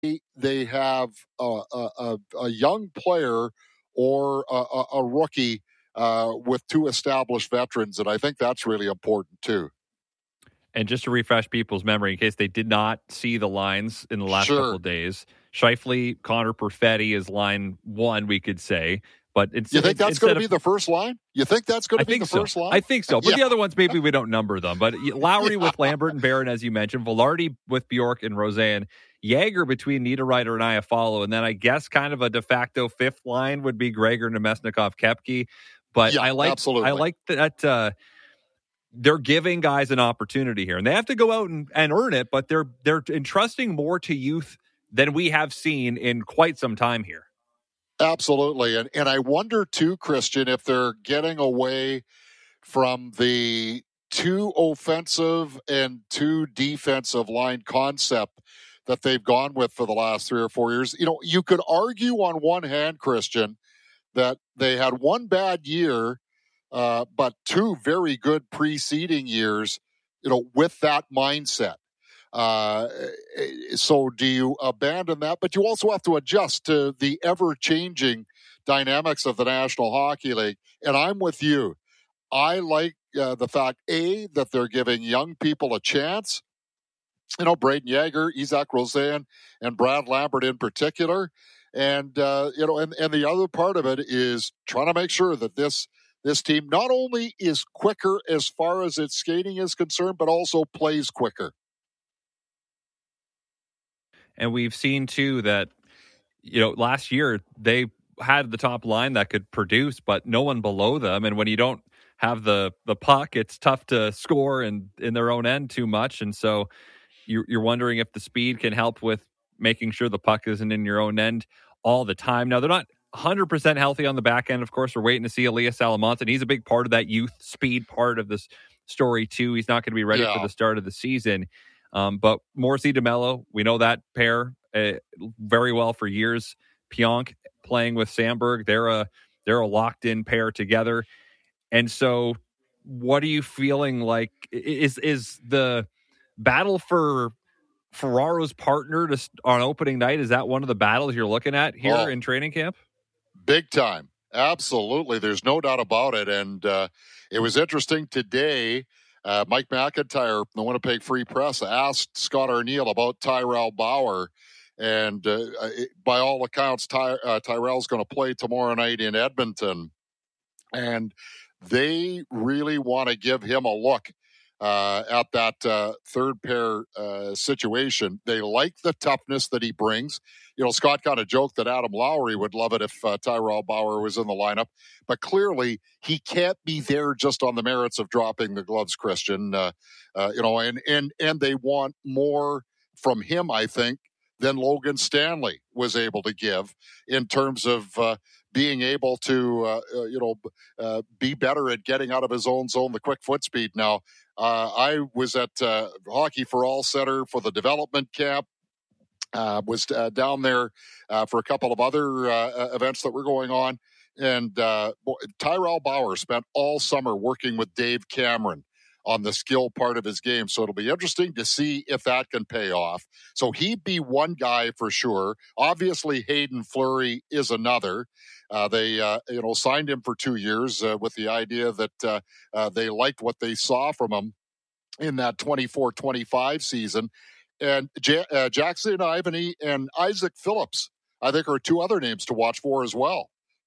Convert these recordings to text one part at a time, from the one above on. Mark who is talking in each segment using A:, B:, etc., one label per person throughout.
A: they have a young player or a rookie with two established veterans, and I think that's really important too.
B: And just to refresh people's memory, in case they did not see the lines in the last couple of days, Scheifele, Connor Perfetti is line one, we could say. But
A: you think that's going to be the first line? You think that's going to be the first line?
B: I think so. But the other ones, maybe we don't number them. But Lowry with Lambert and Barron, as you mentioned. Velarde with Bjork and Roseanne. Jäger between Niederreiter and Iafallo. And then I guess kind of a de facto fifth line would be Gregor, Nemesnikov, Kepke. But I like that they're giving guys an opportunity here. And they have to go out and earn it, but they're entrusting more to youth than we have seen in quite some time here.
A: Absolutely. And I wonder, too, Christian, if they're getting away from the two offensive and two defensive line concept that they've gone with for the last 3 or 4 years. You know, you could argue on one hand, Christian, that they had one bad year, but two very good preceding years, with that mindset. So do you abandon that? But you also have to adjust to the ever-changing dynamics of the National Hockey League. And I'm with you. I like the fact, that they're giving young people a chance. Braden Jäger, Isaac Rosen, and Brad Lambert in particular. And, and the other part of it is trying to make sure that this team not only is quicker as far as its skating is concerned, but also plays quicker.
B: And we've seen, too, that, last year they had the top line that could produce, but no one below them. And when you don't have the puck, it's tough to score in their own end too much. And so you're wondering if the speed can help with making sure the puck isn't in your own end all the time. Now, they're not 100% healthy on the back end. Of course, we're waiting to see Elias Salamonte, and he's a big part of that youth speed part of this story, too. He's not going to be ready for the start of the season. But Morrissey DeMello, we know that pair very well for years. Pionk playing with Sandberg, they're a locked in pair together. And so, what are you feeling like? Is the battle for Ferraro's partner on opening night? Is that one of the battles you're looking at here in training camp?
A: Big time, absolutely. There's no doubt about it. And it was interesting today. Mike McIntyre, the Winnipeg Free Press, asked Scott Arniel about Tyrell Bauer. And by all accounts, Tyrell's going to play tomorrow night in Edmonton. And they really want to give him a look at that third pair situation. They like the toughness that he brings. Scott kind of joked that Adam Lowry would love it if Tyrell Bauer was in the lineup, but clearly he can't be there just on the merits of dropping the gloves, Christian. And they want more from him, I think, than Logan Stanley was able to give in terms of being able to, be better at getting out of his own zone, the quick foot speed. Now, I was at Hockey for All Center for the development camp. Was down there for a couple of other events that were going on. And Tyrell Bauer spent all summer working with Dave Cameron on the skill part of his game. So it'll be interesting to see if that can pay off. So he'd be one guy for sure. Obviously, Hayden Fleury is another. They signed him for 2 years with the idea that they liked what they saw from him in that 24-25 season. And Jackson Ivany and Isaac Phillips, I think, are two other names to watch for as well.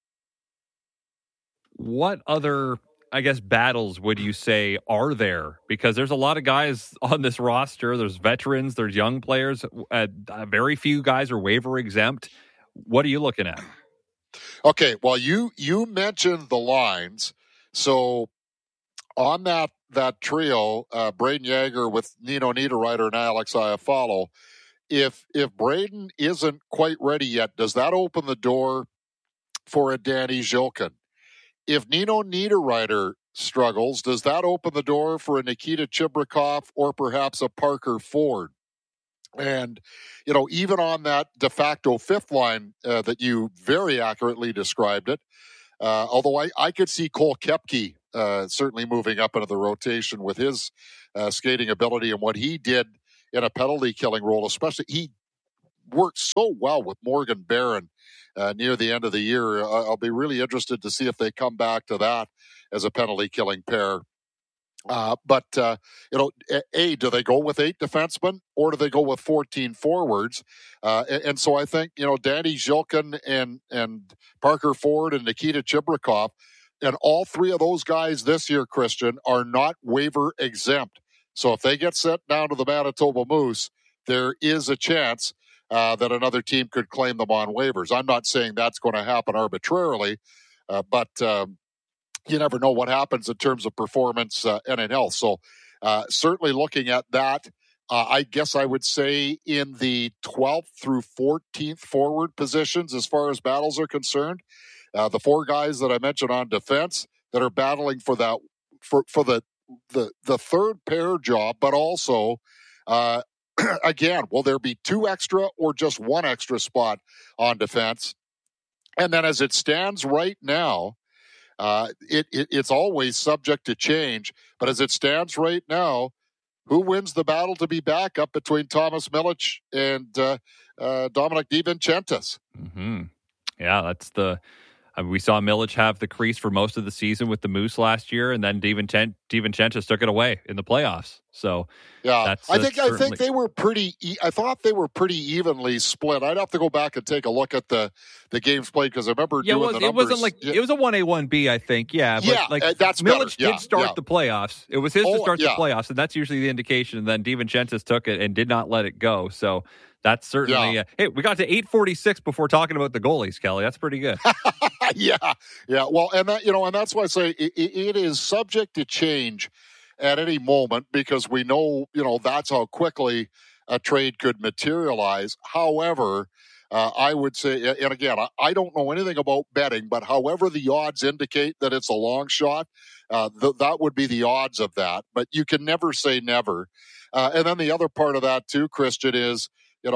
B: What other, battles would you say are there? Because there's a lot of guys on this roster. There's veterans, there's young players. Very few guys are waiver exempt. What are you looking at?
A: Okay, well, you mentioned the lines. So on that trio, Braden Jäger with Nino Niederreiter and Alex Iafallo, if Braden isn't quite ready yet, does that open the door for a Danny Zhilkin? If Nino Niederreiter struggles, does that open the door for a Nikita Chibrikov or perhaps a Parker Ford? And, even on that de facto fifth line that you very accurately described it, although I could see Cole Kepke certainly moving up into the rotation with his skating ability and what he did in a penalty killing role, especially worked so well with Morgan Barron near the end of the year. I'll be really interested to see if they come back to that as a penalty killing pair. But do they go with 8 defensemen or do they go with 14 forwards? And so I think, Danny Zhilkin and Parker Ford and Nikita Chibrikov, and all 3 of those guys this year, Christian, are not waiver exempt. So if they get sent down to the Manitoba Moose, there is a chance that another team could claim them on waivers. I'm not saying that's going to happen arbitrarily, but you never know what happens in terms of performance and in health. So certainly looking at that, I guess I would say in the 12th through 14th forward positions as far as battles are concerned, the 4 guys that I mentioned on defense that are battling for that for the third pair job, but also again, will there be 2 extra or just 1 extra spot on defense? And then as it stands right now, it's always subject to change, but as it stands right now, who wins the battle to be backup between Thomas Milic and Dominic DiVincentis?
B: Mm-hmm. Yeah, that's we saw Milic have the crease for most of the season with the Moose last year, and then DiVincentis took it away in the playoffs. So
A: yeah, I think they were pretty. I thought they were pretty evenly split. I'd have to go back and take a look at the games played because I remember doing the numbers.
B: It wasn't like it was a 1A 1B, I think. Yeah, but
A: that's
B: Milic
A: better.
B: did start the playoffs. It was his to start the playoffs, and that's usually the indication. And then DiVincentis took it and did not let it go. So that's certainly. Hey, we got to 8:46 before talking about the goalies, Kelly. That's pretty good.
A: yeah. Well, and that and that's why I say it is subject to change at any moment because we know that's how quickly a trade could materialize. However, I would say, and again, I don't know anything about betting, but however the odds indicate that it's a long shot, that would be the odds of that. But you can never say never. And then the other part of that too, Christian, is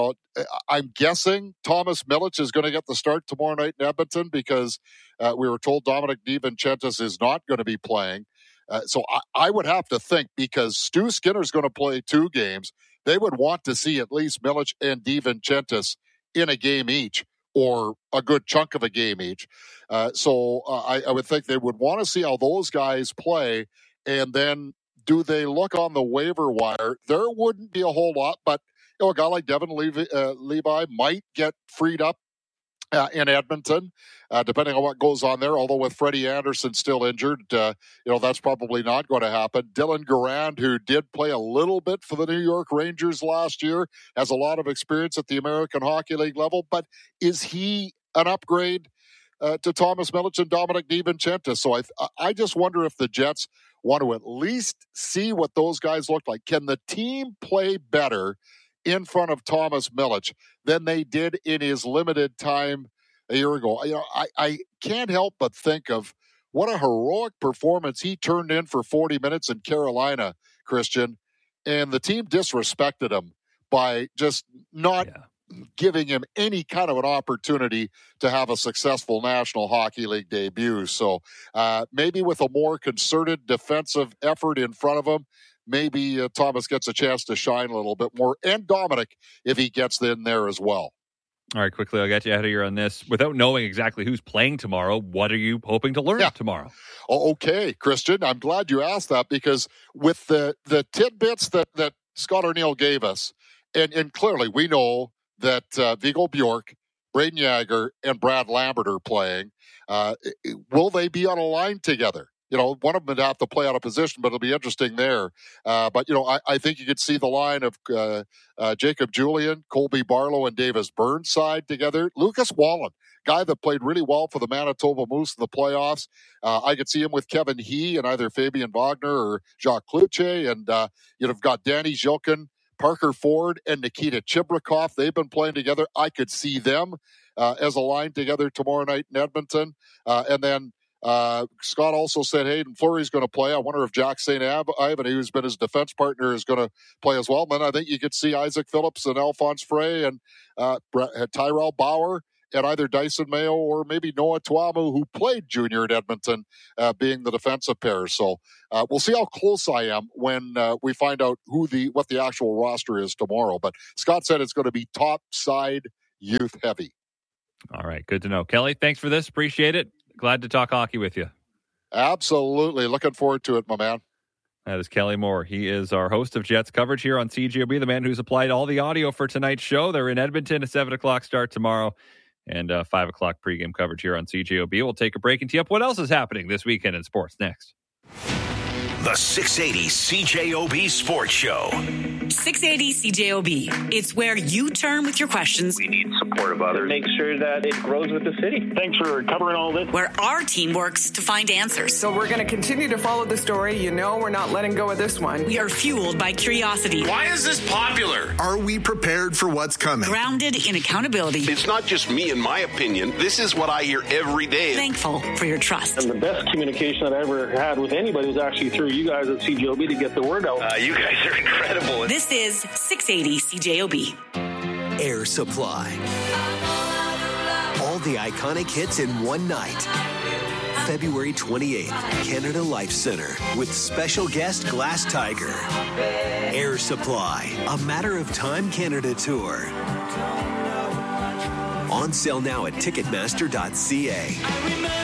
A: I'm guessing Thomas Milic is going to get the start tomorrow night in Edmonton because we were told Dominic DiVincentis is not going to be playing. So I would have to think because Stu Skinner's going to play 2 games, they would want to see at least Milic and DiVincentis in a game each or a good chunk of a game each. So I would think they would want to see how those guys play. And then do they look on the waiver wire? There wouldn't be a whole lot, but a guy like Devin Levi might get freed up in Edmonton, depending on what goes on there. Although with Freddie Anderson still injured, that's probably not going to happen. Dylan Garand, who did play a little bit for the New York Rangers last year, has a lot of experience at the American Hockey League level. But is he an upgrade to Thomas Milic and Dominic DiVincentis? So I just wonder if the Jets want to at least see what those guys look like. Can the team play better in front of Thomas Milic than they did in his limited time a year ago? I can't help but think of what a heroic performance he turned in for 40 minutes in Carolina, Christian, and the team disrespected him by just not giving him any kind of an opportunity to have a successful National Hockey League debut. So maybe with a more concerted defensive effort in front of him, maybe Thomas gets a chance to shine a little bit more, and Dominic, if he gets in there as well.
B: All right, quickly, I'll get you out of here on this. Without knowing exactly who's playing tomorrow, what are you hoping to learn tomorrow?
A: Okay, Christian, I'm glad you asked that because with the tidbits that Scott Arniel gave us, and clearly we know that Viggo Bjork, Braden Yager, and Brad Lambert are playing. Will they be on a line together? One of them would have to play out of position, but it'll be interesting there. But I think you could see the line of Jacob Julian, Colby Barlow, and Davis Burnside together. Lucas Wallen, guy that played really well for the Manitoba Moose in the playoffs. I could see him with Kevin He and either Fabian Wagner or Jacques Cloutier. And you've got Danny Zhilkin, Parker Ford, and Nikita Chibrikov. They've been playing together. I could see them as a line together tomorrow night in Edmonton. And then Scott also said Hayden Fleury's going to play. I wonder if Jack St. Ivan, who's been his defense partner, is going to play as well. And then I think you could see Isaac Phillips and Alphonse Frey and Tyrell Bauer at either Dyson Mayo or maybe Noah Tuamu, who played junior at Edmonton, being the defensive pair. So we'll see how close I am when we find out what the actual roster is tomorrow. But Scott said it's going to be top side youth heavy.
B: All right, good to know. Kelly, thanks for this. Appreciate it. Glad to talk hockey with you.
A: Absolutely. Looking forward to it, my man.
B: That is Kelly Moore. He is our host of Jets coverage here on CJOB, the man who's applied all the audio for tonight's show. They're in Edmonton, a 7 o'clock start tomorrow, and 5 o'clock pregame coverage here on CJOB. We'll take a break and tee up what else is happening this weekend in sports next.
C: The 680 CJOB Sports Show.
D: 680 CJOB. It's where you turn with your questions.
E: We need support of others.
F: Make sure that it grows with the city.
E: Thanks for covering all this.
D: Where our team works to find answers.
G: So we're going to continue to follow the story. You know we're not letting go of this one.
D: We are fueled by curiosity.
C: Why is this popular?
H: Are we prepared for what's coming?
D: Grounded in accountability.
C: It's not just me and my opinion. This is what I hear every day.
D: Thankful for your trust.
F: And the best communication that I ever had with anybody was actually through you guys at CJOB to get the word out.
C: You guys are incredible.
D: This is 680 CJOB.
I: Air Supply. All the iconic hits in one night. February 28th, Canada Life Center with special guest Glass Tiger. Air Supply, a Matter of Time Canada tour. On sale now at Ticketmaster.ca.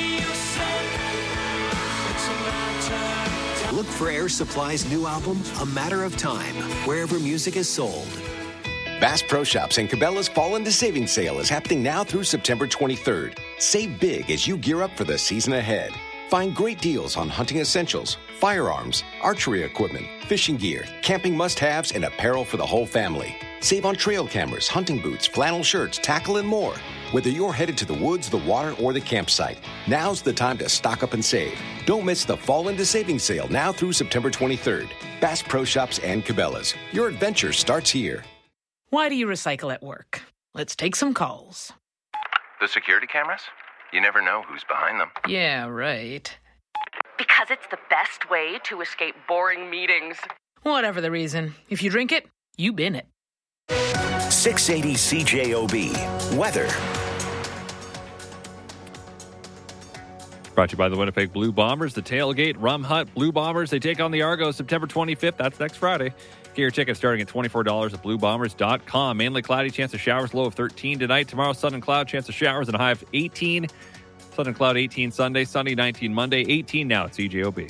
I: Look for Air Supply's new album, A Matter of Time, wherever music is sold.
J: Bass Pro Shops and Cabela's Fall into Savings Sale is happening now through September 23rd. Save big as you gear up for the season ahead. Find great deals on hunting essentials, firearms, archery equipment, fishing gear, camping must-haves, and apparel for the whole family. Save on trail cameras, hunting boots, flannel shirts, tackle, and more. Whether you're headed to the woods, the water, or the campsite, now's the time to stock up and save. Don't miss the Fall into Savings Sale now through September 23rd. Bass Pro Shops and Cabela's. Your adventure starts here.
K: Why do you recycle at work? Let's take some calls.
L: The security cameras? You never know who's behind them.
K: Yeah, right.
M: Because it's the best way to escape boring meetings.
K: Whatever the reason, if you drink it, you bin it.
C: 680 CJOB. Weather.
B: Brought to you by the Winnipeg Blue Bombers, the Tailgate Rum Hut Blue Bombers. They take on the Argos September 25th. That's next Friday. Get your tickets starting at $24 at bluebombers.com. Mainly cloudy, chance of showers, low of 13 tonight. Tomorrow, sun and cloud, chance of showers, and a high of 18. Sun and cloud, 18 Sunday, sunny 19 Monday, 18 now at CJOB.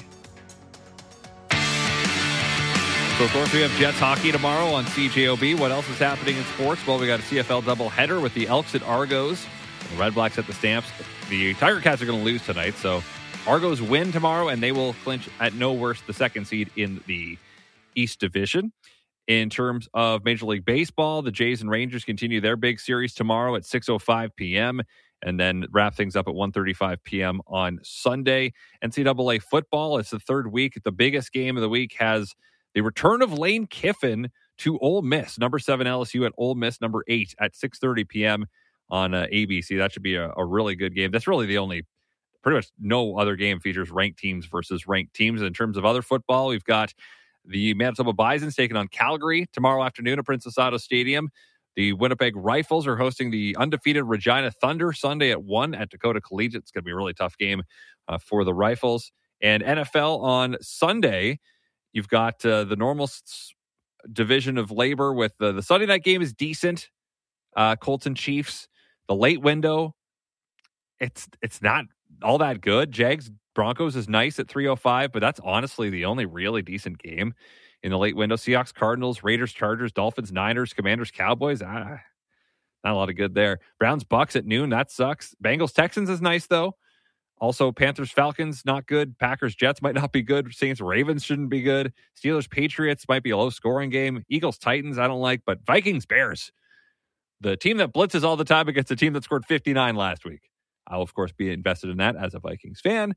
B: So, of course, we have Jets hockey tomorrow on CJOB. What else is happening in sports? Well, we got a CFL doubleheader with the Elks at Argos. The Red Blacks at the Stamps. The Tiger Cats are going to lose tonight, so Argos win tomorrow, and they will clinch at no worse the second seed in the East Division. In terms of Major League Baseball, the Jays and Rangers continue their big series tomorrow at 6:05 p.m., and then wrap things up at 1:35 p.m. on Sunday. NCAA football, it's the third week. The biggest game of the week has the return of Lane Kiffin to Ole Miss, number 7 LSU at Ole Miss, number 8 at 6:30 p.m. on ABC. That should be a really good game. That's really the only, pretty much no other game features ranked teams versus ranked teams. In terms of other football, we've got the Manitoba Bisons taking on Calgary tomorrow afternoon at Princess Auto Stadium. The Winnipeg Rifles are hosting the undefeated Regina Thunder Sunday at 1 at Dakota Collegiate. It's going to be a really tough game for the Rifles. And NFL on Sunday, you've got the normal division of labor with the Sunday night game is decent. Colts and Chiefs. The late window, it's not all that good. Jags Broncos is nice at 3:05, but that's honestly the only really decent game in the late window. Seahawks Cardinals, Raiders Chargers, Dolphins Niners, Commanders Cowboys. Not a lot of good there. Browns Bucks at noon. That sucks. Bengals Texans is nice though. Also Panthers Falcons not good. Packers Jets might not be good. Saints Ravens shouldn't be good. Steelers Patriots might be a low scoring game. Eagles Titans I don't like, but Vikings Bears. The team that blitzes all the time against a team that scored 59 last week. I'll, of course, be invested in that as a Vikings fan.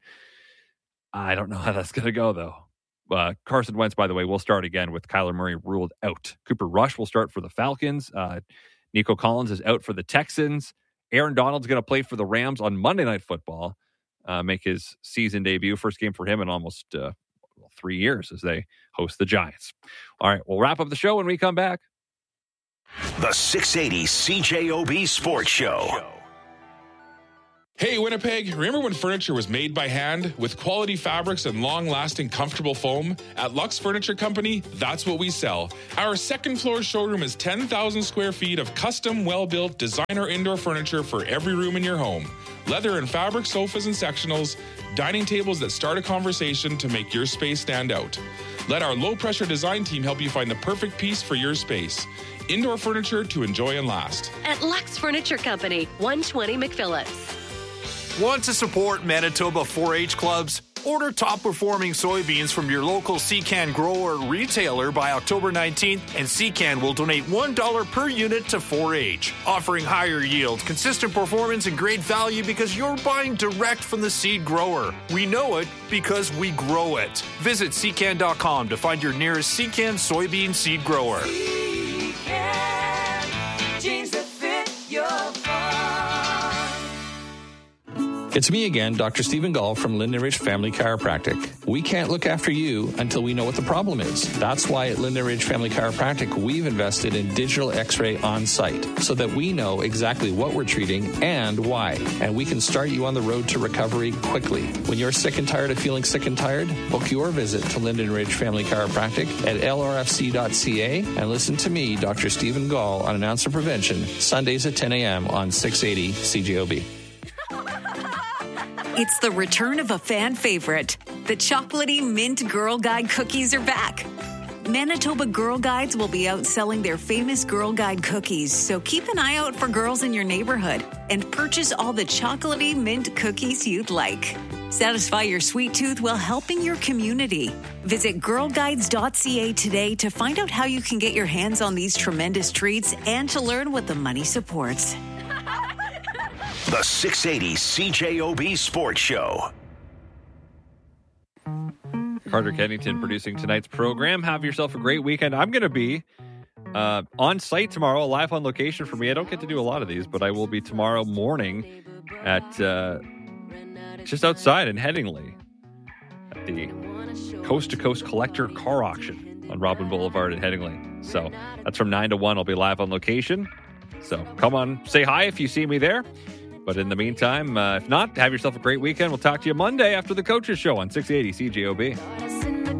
B: I don't know how that's going to go, though. Carson Wentz, by the way, will start again with Kyler Murray ruled out. Cooper Rush will start for the Falcons. Nico Collins is out for the Texans. Aaron Donald's going to play for the Rams on Monday Night Football, make his season debut. First game for him in almost 3 years as they host the Giants. All right, we'll wrap up the show when we come back.
C: The 680 CJOB Sports Show.
N: Hey, Winnipeg, remember when furniture was made by hand with quality fabrics and long-lasting, comfortable foam? At Lux Furniture Company, that's what we sell. Our second floor showroom is 10,000 square feet of custom, well-built designer indoor furniture for every room in your home. Leather and fabric sofas and sectionals, dining tables that start a conversation to make your space stand out. Let our low-pressure design team help you find the perfect piece for your space. Indoor furniture to enjoy and last.
O: At Lux Furniture Company, 120 McPhillips.
P: Want to support Manitoba 4-H clubs? Order top-performing soybeans from your local Secan grower retailer by October 19th, and Secan will donate $1 per unit to 4-H, offering higher yield, consistent performance, and great value because you're buying direct from the seed grower. We know it because we grow it. Visit Secan.com to find your nearest Secan soybean seed grower.
Q: Jeans that fit your
R: It's me again, Dr. Stephen Gall from Linden Ridge Family Chiropractic. We can't look after you until we know what the problem is. That's why at Linden Ridge Family Chiropractic, we've invested in digital x-ray on site so that we know exactly what we're treating and why. And we can start you on the road to recovery quickly. When you're sick and tired of feeling sick and tired, book your visit to Linden Ridge Family Chiropractic at lrfc.ca and listen to me, Dr. Stephen Gall, on An Ounce of Prevention, Sundays at 10 a.m. on 680 CJOB.
D: It's the return of a fan favorite. The chocolatey mint Girl Guide cookies are back. Manitoba Girl Guides will be out selling their famous Girl Guide cookies, so keep an eye out for girls in your neighborhood and purchase all the chocolatey mint cookies you'd like. Satisfy your sweet tooth while helping your community. Visit girlguides.ca today to find out how you can get your hands on these tremendous treats and to learn what the money supports.
C: The 680 CJOB Sports Show.
B: Carter Kennington producing tonight's program. Have yourself a great weekend. I'm going to be on site tomorrow, live on location for me. I don't get to do a lot of these, but I will be tomorrow morning at just outside in Headingley at the Coast to Coast Collector Car Auction on Robin Boulevard in Headingley. So that's from 9 to 1. I'll be live on location. So come on, say hi if you see me there. But in the meantime, if not, have yourself a great weekend. We'll talk to you Monday after the Coaches Show on 680 CJOB.